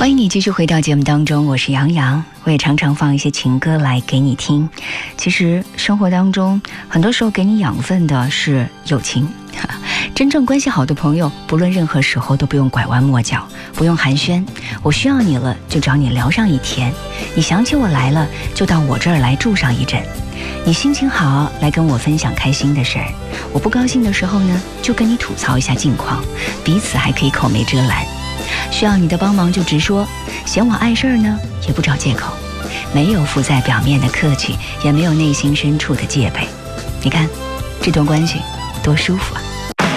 欢迎你继续回到节目当中，我是杨洋，我也常常放一些情歌来给你听。其实生活当中很多时候给你养分的是友情，真正关系好的朋友，不论任何时候都不用拐弯抹角，不用寒暄，我需要你了就找你聊上一天，你想起我来了就到我这儿来住上一阵，你心情好来跟我分享开心的事儿，我不高兴的时候呢就跟你吐槽一下近况，彼此还可以口没遮拦。需要你的帮忙就直说，嫌我碍事儿呢也不找借口，没有浮在表面的客气，也没有内心深处的戒备。你看这段关系多舒服啊。